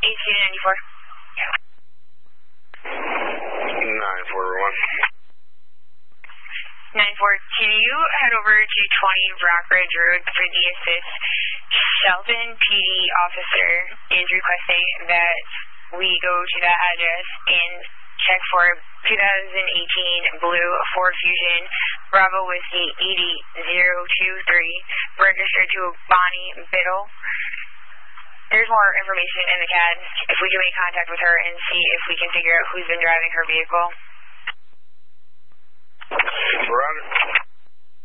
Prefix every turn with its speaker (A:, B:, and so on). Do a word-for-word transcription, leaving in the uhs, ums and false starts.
A: eight two ninety-four.
B: nine four one.
A: nine four, can you head over to twenty Rockridge Road for the assist? Shelton P D officer is requesting that we go to that address and check for twenty eighteen Blue Ford Fusion Bravo Whiskey eighty zero two three, registered to Bonnie Biddle. There's more information in the C A D if we can make contact with her and see if we can figure out who's been driving her vehicle.
B: Roger.